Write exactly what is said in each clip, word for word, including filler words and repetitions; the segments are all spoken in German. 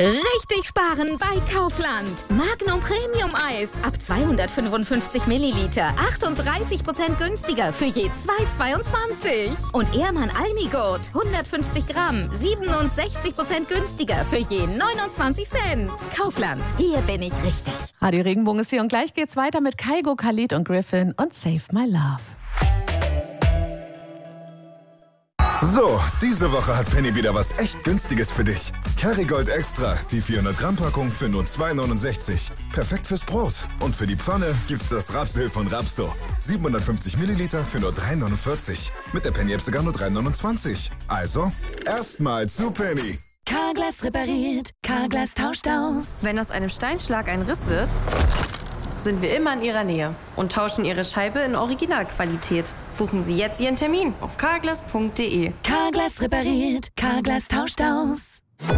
Richtig sparen bei Kaufland. Magnum Premium Eis ab zweihundertfünfundfünfzig Milliliter. achtunddreißig Prozent günstiger für je zwei Euro zweiundzwanzig. Und Ehrmann Almigurt hundertfünfzig Gramm. siebenundsechzig Prozent günstiger für je neunundzwanzig Cent. Kaufland, hier bin ich richtig. Radio Regenbogen ist hier und gleich geht's weiter mit Kygo, Khalid und Griffin und Save My Love. So, diese Woche hat Penny wieder was echt Günstiges für dich. Kerrygold Extra, die vierhundert Gramm Packung für nur zwei Euro neunundsechzig. Perfekt fürs Brot. Und für die Pfanne gibt's das Rapsöl von Rapso. siebenhundertfünfzig Milliliter für nur drei Euro neunundvierzig. Mit der Penny-App sogar nur drei Euro neunundzwanzig. Also, erstmal zu Penny. Carglass repariert, Carglass tauscht aus. Wenn aus einem Steinschlag ein Riss wird, sind wir immer in Ihrer Nähe und tauschen Ihre Scheibe in Originalqualität. Buchen Sie jetzt Ihren Termin auf carglass punkt de. Carglass repariert, Carglass tauscht aus.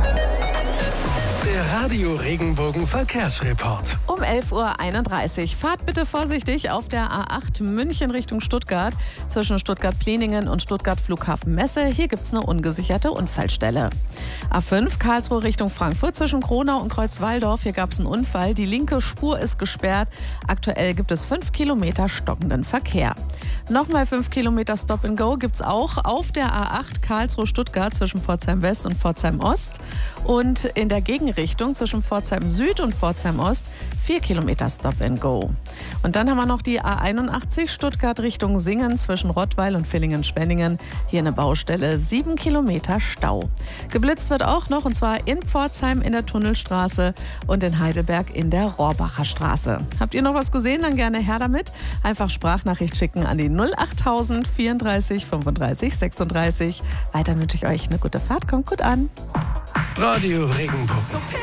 Der Radio Regenbogen Verkehrsreport. Um elf Uhr einunddreißig. Fahrt bitte vorsichtig auf der A acht München Richtung Stuttgart. Zwischen Stuttgart-Pliningen und Stuttgart-Flughafen-Messe. Hier gibt es eine ungesicherte Unfallstelle. A fünf Karlsruhe Richtung Frankfurt. Zwischen Kronau und Kreuzwaldorf. Hier gab es einen Unfall. Die linke Spur ist gesperrt. Aktuell gibt es fünf Kilometer stockenden Verkehr. Nochmal fünf Kilometer Stop and Go gibt es auch auf der A acht Karlsruhe-Stuttgart zwischen Pforzheim West und Pforzheim Ost. Und in der Gegenrichtung zwischen Pforzheim Süd und Pforzheim Ost vier Kilometer Stop and Go. Und dann haben wir noch die A einundachtzig Stuttgart Richtung Singen zwischen Rottweil und Villingen-Schwenningen. Hier eine Baustelle, sieben Kilometer Stau. Geblitzt wird auch noch, und zwar in Pforzheim in der Tunnelstraße und in Heidelberg in der Rohrbacher Straße. Habt ihr noch was gesehen? Dann gerne her damit. Einfach Sprachnachricht schicken an die null achttausend vierunddreißig fünfunddreißig sechsunddreißig. Weiter wünsche ich euch eine gute Fahrt. Kommt gut an. Radio Regenbogen.